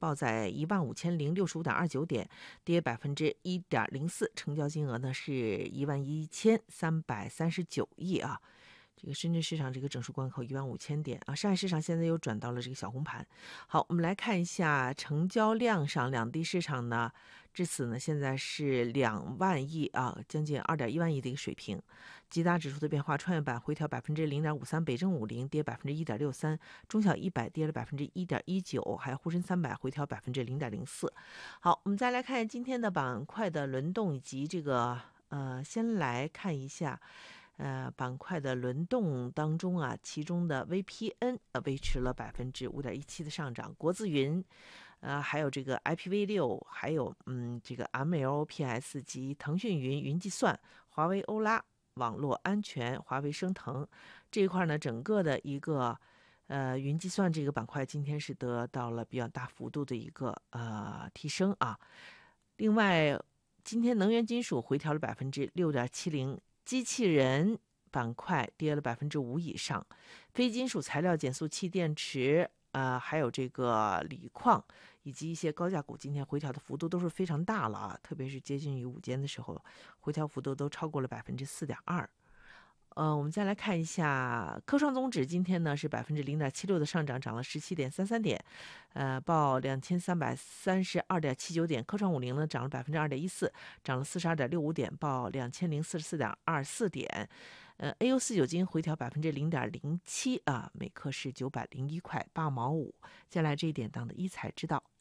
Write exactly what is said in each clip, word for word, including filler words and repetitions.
报在一万五千零六十五点二九点，跌百分之一点零四，成交金额呢是一万一千三百三十九亿啊。这个深圳市场这个整数关口一万五千点啊，上海市场现在又转到了这个小红盘。好，我们来看一下成交量上，两地市场呢，至此呢现在是两万亿啊，将近二点一万亿的一个水平。几大指数的变化，创业板回调百分之零点五三，北证五零跌百分之一点六三，中小一百跌了百分之一点一九，还有沪深三百回调百分之零点零四。好，我们再来看今天的板块的轮动以及这个呃，先来看一下。呃，板块的轮动当中啊，其中的 V P N 呃维持了百分之五点一七的上涨，国资云，呃，还有这个 I P V 六，还有嗯这个 M L P S 及腾讯云云计算、华为欧拉、网络安全、华为升腾这一块呢，整个的一个呃云计算这个板块今天是得到了比较大幅度的一个呃提升啊。另外，今天能源金属回调了百分之六点七零。机器人板块跌了百分之五以上，非金属材料、减速器、电池，呃，还有这个锂矿以及一些高价股，今天回调的幅度都是非常大了啊，特别是接近于午间的时候，回调幅度都超过了百分之四点二。呃，我们再来看一下科创综指，今天呢是百分之零点七六的上涨，涨了十七点三三点，呃，报两千三百三十二点七九点。科创五零呢涨了百分之二点一四，涨了四十二点六五点，报两千零四十四点二四点。呃 ，A 五四九金回调百分之零点零七啊，每克是九百零一块八毛五。接下来这一点档的一财知道，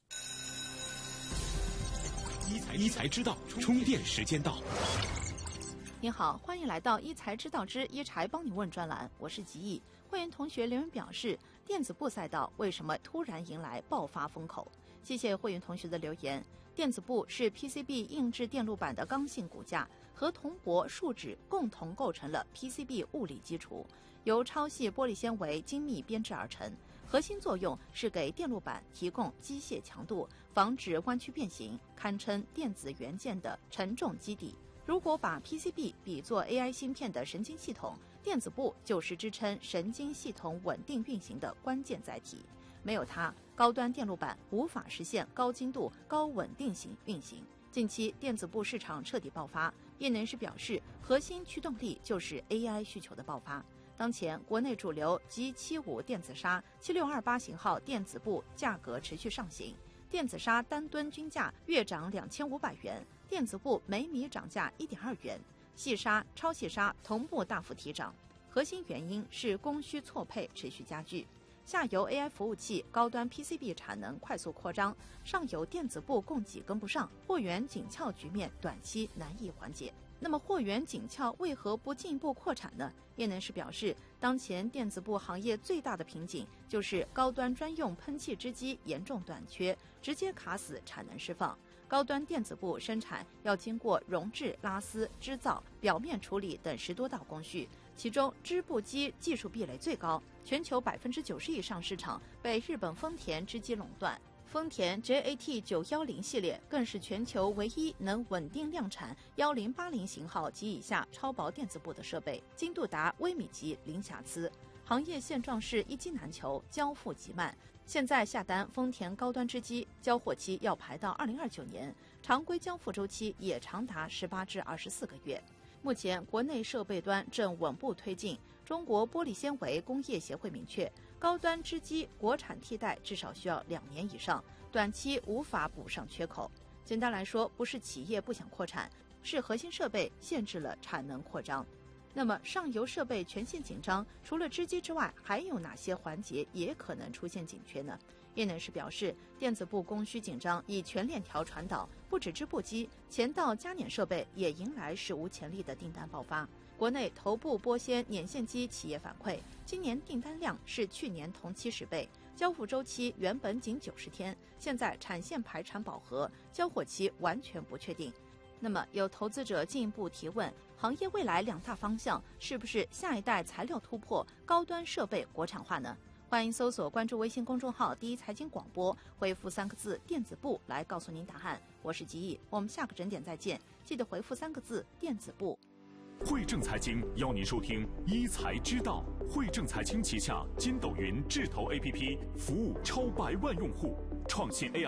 一财一财知道，充电时间到。 您好，欢迎来到一财知道之一财帮你问专栏，我是吉毅。会员同学留言表示，电子部赛道为什么突然迎来爆发风口？谢谢会员同学的留言。电子部是 P C B 硬质电路板的刚性骨架，和铜箔、树脂共同构成了 P C B 物理基础，由超细玻璃纤维精密编制而成。核心作用是给电路板提供机械强度，防止弯曲变形，堪称电子元件的沉重基底。如果把 P C B 比作 A I 芯片的神经系统，电子部就是支撑神经系统稳定运行的关键载体。没有它，高端电路板无法实现高精度、高稳定性运行。近期电子部市场彻底爆发，业内人士表示，核心驱动力就是 A I 需求的爆发。当前国内主流 G 七十五 电子纱、七六二八型号电子部价格持续上行，电子纱单吨均价月涨两千五百元。电子部每米涨价一点二元，细纱、超细纱同步大幅提涨，核心原因是供需错配持续加剧。下游 A I 服务器、高端 P C B 产能快速扩张，上游电子部供给跟不上，货源紧俏局面短期难以缓解。那么货源紧俏为何不进一步扩产呢？业内人士表示，当前电子部行业最大的瓶颈就是高端专用喷气织机严重短缺，直接卡死产能释放。高端电子部生产要经过熔制、拉丝、织造、表面处理等十多道工序，其中织布机技术壁垒最高，全球百分之九十以上市场被日本丰田织机垄断。丰田 J A T 九一零系列更是全球唯一能稳定量产一零八零型号及以下超薄电子部的设备，精度达微米级零瑕疵。行业现状是一机难求，交付极慢。现在下单丰田高端织机，交货期要排到二零二九年，常规交付周期也长达十八至二十四个月。目前国内设备端正稳步推进，中国玻璃纤维工业协会明确，高端织机国产替代至少需要两年以上，短期无法补上缺口。简单来说，不是企业不想扩产，是核心设备限制了产能扩张。那么上游设备全线紧张，除了织机之外，还有哪些环节也可能出现紧缺呢？业内人士表示，电子部供需紧张已全链条传导，不止织布机，前道加碾设备也迎来史无前例的订单爆发。国内头部玻纤碾线机企业反馈，今年订单量是去年同期十倍，交付周期原本仅九十天，现在产线排产饱和，交货期完全不确定。那么有投资者进一步提问，行业未来两大方向是不是下一代材料突破、高端设备国产化呢？欢迎搜索关注微信公众号第一财经广播，回复三个字电子部来告诉您答案。我是吉毅，我们下个整点再见，记得回复三个字电子部。 汇正财经邀您收听一财知道，汇正财经旗下筋斗云智投 A P P 服务超百万用户，创新 A I